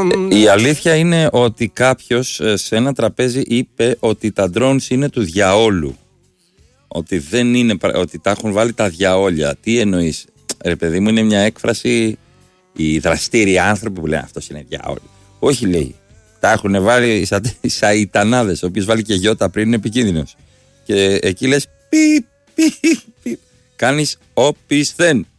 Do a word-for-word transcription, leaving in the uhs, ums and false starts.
Η αλήθεια είναι ότι κάποιος σε ένα τραπέζι είπε ότι τα drones είναι του διαόλου. Ότι δεν είναι, ότι τα έχουν βάλει τα διαόλια. Τι εννοείς? Ρε παιδί μου, είναι μια έκφραση. Οι δραστήριοι άνθρωποι που λένε αυτός είναι διαόλου. Όχι, λέει. Τα έχουν βάλει οι σαϊτανάδες, ο οποίος βάλει και γιώτα πριν, είναι επικίνδυνος. Και εκεί λες πι, πι, πι. Κάνεις όπισθεν.